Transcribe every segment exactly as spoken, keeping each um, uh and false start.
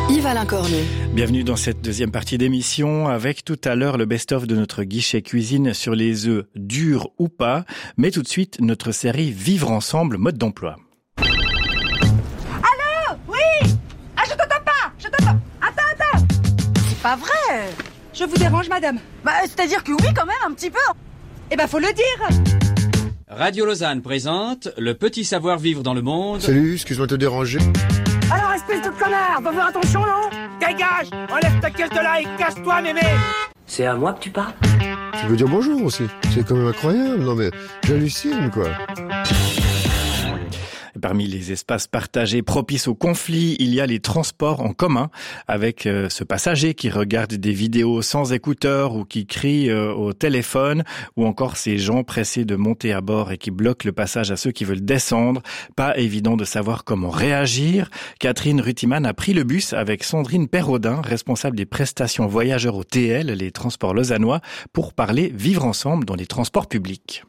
Yves-Alain Cornu. Bienvenue dans cette deuxième partie d'émission avec tout à l'heure le best-of de notre guichet cuisine sur les œufs durs ou pas. Mais tout de suite, notre série Vivre ensemble, mode d'emploi. Allô? Oui? Ah, je t'entends pas! Je t'entends! Attends, attends! C'est pas vrai! Je vous dérange, madame? Bah, c'est-à-dire que oui, quand même, un petit peu. Eh ben, faut le dire! Radio Lausanne présente Le petit savoir-vivre dans le monde. Salut, excuse-moi de te déranger. Alors, espèce de connard! Va faire attention, non? Dégage! Enlève ta caisse de là et casse-toi, mémé! C'est à moi que tu parles? Tu veux dire bonjour aussi. C'est quand même incroyable. Non mais, j'hallucine, quoi. Parmi les espaces partagés propices au conflit, il y a les transports en commun, avec euh, ce passager qui regarde des vidéos sans écouteurs ou qui crie euh, au téléphone, ou encore ces gens pressés de monter à bord et qui bloquent le passage à ceux qui veulent descendre. Pas évident de savoir comment réagir. Catherine Rutiman a pris le bus avec Sandrine Perraudin, responsable des prestations voyageurs au T L, les transports lausannois, pour parler vivre ensemble dans les transports publics.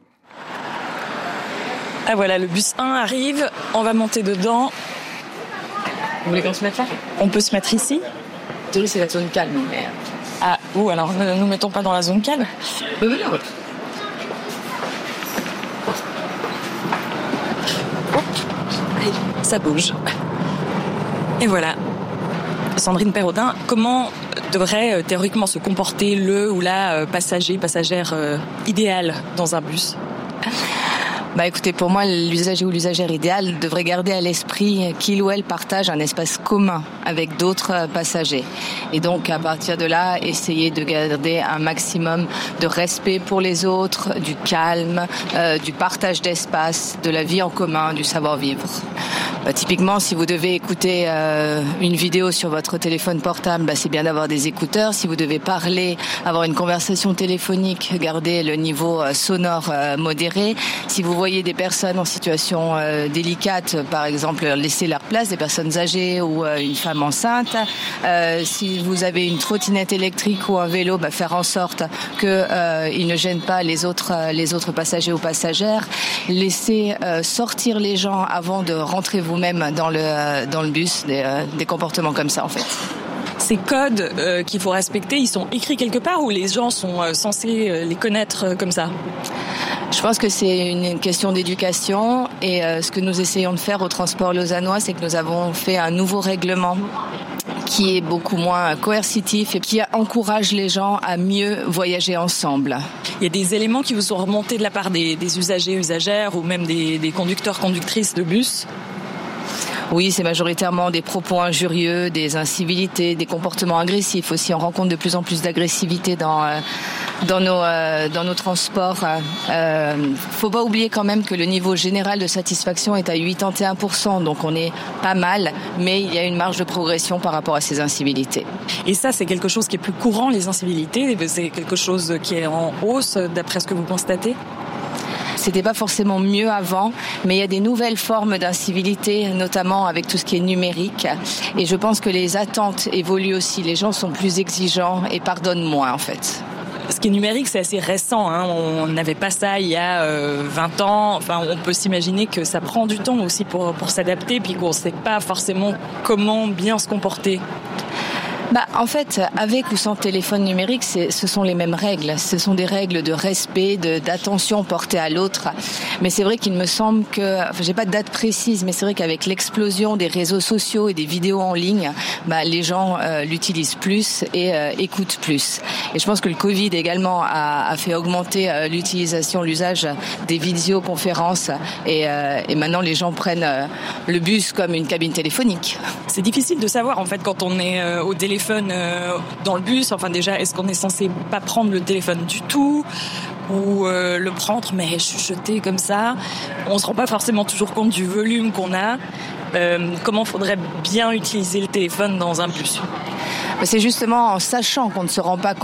Ah voilà, le bus un arrive, on va monter dedans. Vous voulez qu'on se mette là? On peut se mettre ici. Désolé, c'est la zone calme, mais... Ah, ou alors ne nous mettons pas dans la zone calme. Euh, mais non. Ça bouge. Et voilà. Sandrine Perraudin, comment devrait théoriquement se comporter le ou la passager, passagère euh, idéale dans un bus? Bah écoutez, pour moi, l'usager ou l'usagère idéal devrait garder à l'esprit qu'il ou elle partage un espace commun avec d'autres passagers. Et donc, à partir de là, essayer de garder un maximum de respect pour les autres, du calme, euh, du partage d'espace, de la vie en commun, du savoir-vivre. Bah, typiquement, si vous devez écouter euh, une vidéo sur votre téléphone portable, bah, c'est bien d'avoir des écouteurs. Si vous devez parler, avoir une conversation téléphonique, garder le niveau euh, sonore euh, modéré. Si vous voyez des personnes en situation euh, délicate, par exemple, laisser leur place, des personnes âgées ou euh, une femme enceinte. Euh, si vous avez une trottinette électrique ou un vélo, bah, faire en sorte que euh, il ne gêne pas les autres, euh, les autres passagers ou passagères. Laisser euh, sortir les gens avant de rentrer vous-même dans le dans le bus. Des, euh, des comportements comme ça, en fait. Ces codes euh, qu'il faut respecter, ils sont écrits quelque part ou les gens sont euh, censés euh, les connaître euh, comme ça? Je pense que c'est une question d'éducation et euh, ce que nous essayons de faire au transport lausannois, c'est que nous avons fait un nouveau règlement qui est beaucoup moins coercitif et qui encourage les gens à mieux voyager ensemble. Il y a des éléments qui vous sont remontés de la part des, des usagers, usagères ou même des, des conducteurs, conductrices de bus? Oui, c'est majoritairement des propos injurieux, des incivilités, des comportements agressifs aussi. On rencontre de plus en plus d'agressivité dans euh, dans nos euh, dans nos transports. Euh, faut pas oublier quand même que le niveau général de satisfaction est à quatre-vingt-et un pour cent, donc on est pas mal, mais il y a une marge de progression par rapport à ces incivilités. Et ça, c'est quelque chose qui est plus courant, les incivilités. C'est quelque chose qui est en hausse, d'après ce que vous constatez? C'était pas forcément mieux avant, mais il y a des nouvelles formes d'incivilité, notamment avec tout ce qui est numérique. Et je pense que les attentes évoluent aussi. Les gens sont plus exigeants et pardonnent moins, en fait. Ce qui est numérique, c'est assez récent, hein. On n'avait pas ça il y a euh, vingt ans. Enfin, on peut s'imaginer que ça prend du temps aussi pour, pour s'adapter, puis qu'on ne sait pas forcément comment bien se comporter. Bah, en fait, avec ou sans téléphone numérique, c'est, ce sont les mêmes règles. Ce sont des règles de respect, de, d'attention portée à l'autre. Mais c'est vrai qu'il me semble que, enfin, j'ai pas de date précise, mais c'est vrai qu'avec l'explosion des réseaux sociaux et des vidéos en ligne, bah, les gens euh, l'utilisent plus et euh, écoutent plus. Et je pense que le Covid également a, a fait augmenter euh, l'utilisation, l'usage des vidéoconférences. Et, euh, et maintenant, les gens prennent euh, le bus comme une cabine téléphonique. C'est difficile de savoir, en fait, quand on est euh, au téléphone euh, dans le bus. Enfin, déjà, est-ce qu'on est censé pas prendre le téléphone du tout ou euh, le prendre mais chuchoter comme ça? On se rend pas forcément toujours compte du volume qu'on a. Euh, comment faudrait bien utiliser le téléphone dans un bus? C'est justement en sachant qu'on ne se rend pas compte